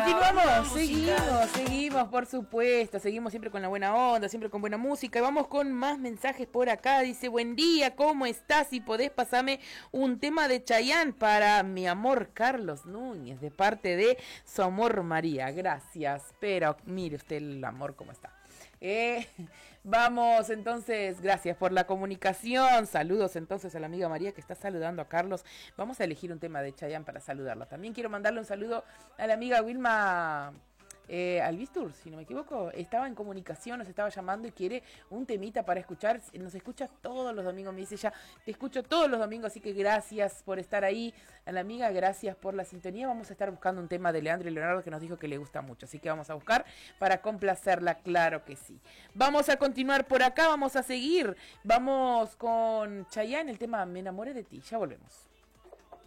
Continuamos, seguimos, por supuesto, seguimos siempre con la buena onda, siempre con buena música, y vamos con más mensajes por acá. Dice, buen día, ¿cómo estás? Si podés pasarme un tema de Chayanne para mi amor Carlos Núñez, de parte de su amor María. Gracias, pero mire usted el amor cómo está. Vamos entonces, gracias por la comunicación. Saludos entonces a la amiga María que está saludando a Carlos. Vamos a elegir un tema de Chayanne para saludarla. También quiero mandarle un saludo a la amiga Wilma Albistur, si no me equivoco. Estaba en comunicación, nos estaba llamando y quiere un temita para escuchar. Nos escucha todos los domingos, me dice ella, te escucho todos los domingos, así que gracias por estar ahí. A la amiga, gracias por la sintonía. Vamos a estar buscando un tema de Leandro y Leonardo que nos dijo que le gusta mucho, así que vamos a buscar para complacerla, claro que sí. Vamos a continuar por acá, vamos a seguir. Vamos con Chayanne, el tema Me enamoré de ti, ya volvemos.